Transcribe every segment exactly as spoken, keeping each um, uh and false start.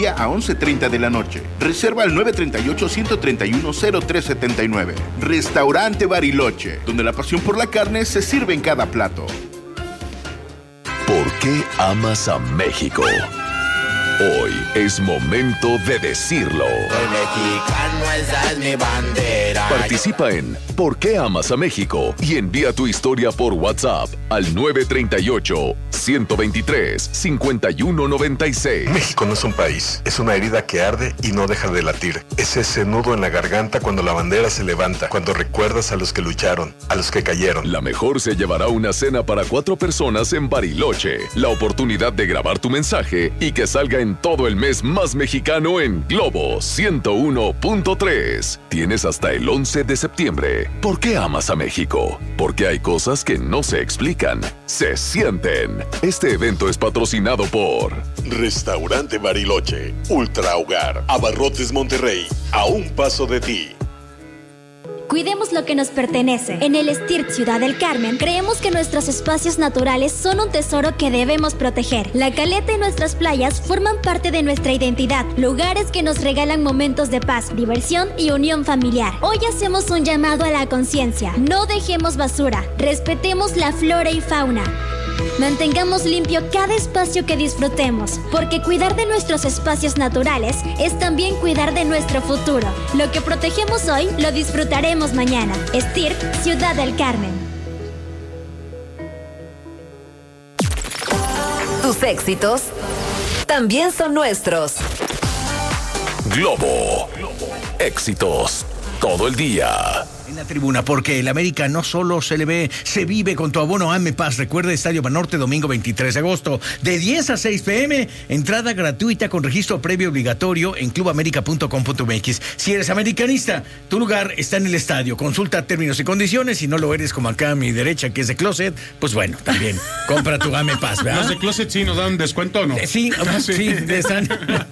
mediodía a once treinta de la noche. Reserva al nueve tres ocho, uno tres uno, cero tres siete nueve. Restaurante Bariloche, donde la pasión por la carne se sirve en cada plato. ¿Por qué amas a México? Hoy es momento de decirlo. Soy mexicano, esa es mi bandera. Participa en ¿Por qué amas a México? Y envía tu historia por WhatsApp al nueve tres ocho, uno dos tres, cinco uno nueve seis. México no es un país, es una herida que arde y no deja de latir. Es ese nudo en la garganta cuando la bandera se levanta, cuando recuerdas a los que lucharon, a los que cayeron. La Mejor se llevará una cena para cuatro personas en Bariloche. La oportunidad de grabar tu mensaje y que salga en todo el mes más mexicano en Globo ciento uno punto tres. Tienes hasta el once de septiembre. ¿Por qué amas a México? Porque hay cosas que no se explican, se sienten. Este evento es patrocinado por Restaurante Bariloche, Ultra Hogar, Abarrotes Monterrey, a un paso de ti. Cuidemos lo que nos pertenece. En el STIRT Ciudad del Carmen, creemos que nuestros espacios naturales son un tesoro que debemos proteger. La caleta y nuestras playas forman parte de nuestra identidad, lugares que nos regalan momentos de paz, diversión y unión familiar. Hoy hacemos un llamado a la conciencia. No dejemos basura, respetemos la flora y fauna. Mantengamos limpio cada espacio que disfrutemos, porque cuidar de nuestros espacios naturales es también cuidar de nuestro futuro. Lo que protegemos hoy, lo disfrutaremos mañana. STIRT, Ciudad del Carmen. Tus éxitos también son nuestros. Globo. Éxitos todo el día. En la tribuna, porque el América no solo se le ve, se vive con tu abono AME Paz. Recuerda, Estadio Banorte, domingo veintitrés de agosto, de diez a seis pm, entrada gratuita con registro previo obligatorio en club américa punto com punto m x. Si eres americanista, tu lugar está en el estadio. Consulta términos y condiciones. Si no lo eres, como acá a mi derecha, que es de Closet, pues bueno, también compra tu AME Paz, ¿verdad? ¿Los de Closet sí nos dan descuento o no? Eh, sí, ah, sí, sí, les dan...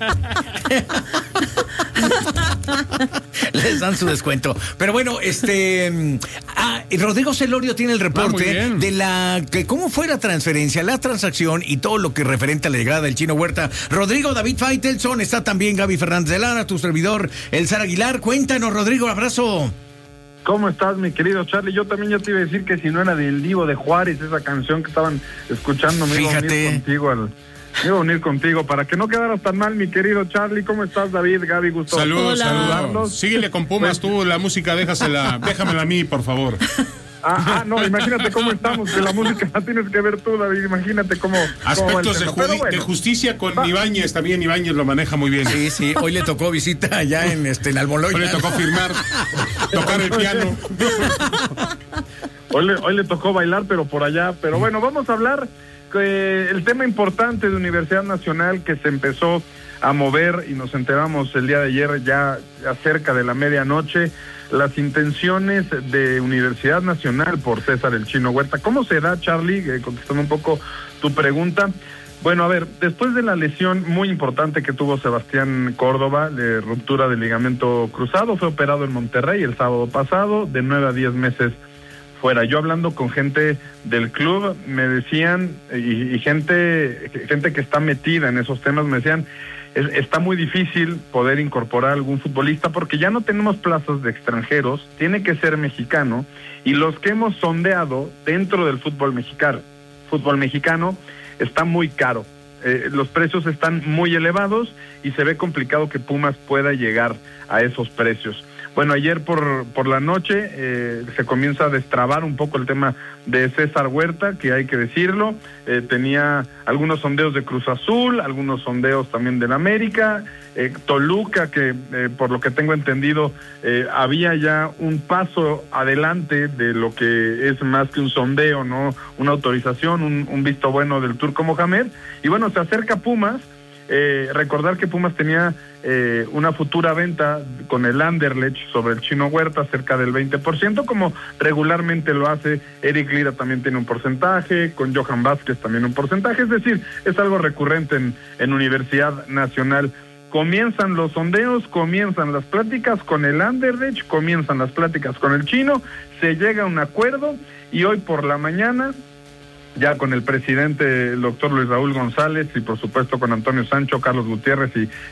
les dan su descuento. Pero bueno, este... Ah, Rodrigo Celorio tiene el reporte ah, de la... que cómo fue la transferencia, la transacción y todo lo que referente a la llegada del Chino Huerta. Rodrigo, David Faitelson, está también Gaby Fernández de Lara, tu servidor, El Zar Aguilar. Cuéntanos, Rodrigo, abrazo. ¿Cómo estás, mi querido Charlie? Yo también ya te iba a decir que si no era del Divo de Juárez, esa canción que estaban escuchando, me iba a unir contigo al... Me iba a unir contigo para que no quedaras tan mal, mi querido Charlie. ¿Cómo estás, David? Gaby, gusto saludos, saludos. Síguele con Pumas tú, la música déjasela, déjamela a mí, por favor. Ah, ah, no, imagínate cómo estamos, que la música la tienes que ver tú, David, imagínate cómo... Aspectos de, judi- bueno. de justicia con ah. Ibáñez, también Ibáñez lo maneja muy bien. Sí, sí, hoy le tocó visita allá en, este, en Almoloya. Hoy le tocó firmar, tocar el piano. Hoy le, hoy le tocó bailar, pero por allá, pero bueno, vamos a hablar... Eh, el tema importante de Universidad Nacional que se empezó a mover y nos enteramos el día de ayer ya cerca de la medianoche, las intenciones de Universidad Nacional por César el Chino Huerta. ¿Cómo se da, Charlie? Eh, contestando un poco tu pregunta. Bueno, a ver, después de la lesión muy importante que tuvo Sebastián Córdoba, de ruptura del ligamento cruzado, fue operado en Monterrey el sábado pasado, de nueve a diez meses fuera. Yo hablando con gente del club, me decían, y, y gente gente que está metida en esos temas, me decían, es, está muy difícil poder incorporar algún futbolista porque ya no tenemos plazas de extranjeros, tiene que ser mexicano, y los que hemos sondeado dentro del fútbol mexicano, fútbol mexicano está muy caro. Eh, los precios están muy elevados y se ve complicado que Pumas pueda llegar a esos precios. Bueno, ayer por por la noche eh, se comienza a destrabar un poco el tema de César Huerta, que hay que decirlo, eh, tenía algunos sondeos de Cruz Azul, algunos sondeos también del América, eh, Toluca, que eh, por lo que tengo entendido eh, había ya un paso adelante de lo que es más que un sondeo, ¿no? Una autorización, un, un visto bueno del Turco Mohamed, y bueno, se acerca Pumas. Eh, recordar que Pumas tenía eh, una futura venta con el Anderlecht sobre el Chino Huerta cerca del veinte por ciento, como regularmente lo hace. Eric Lira también tiene un porcentaje, con Johan Vázquez también un porcentaje, es decir, es algo recurrente en, en Universidad Nacional. Comienzan los sondeos, comienzan las pláticas con el Anderlecht, comienzan las pláticas con el Chino, se llega a un acuerdo y hoy por la mañana, ya con el presidente, el doctor Luis Raúl González, y por supuesto con Antonio Sancho, Carlos Gutiérrez y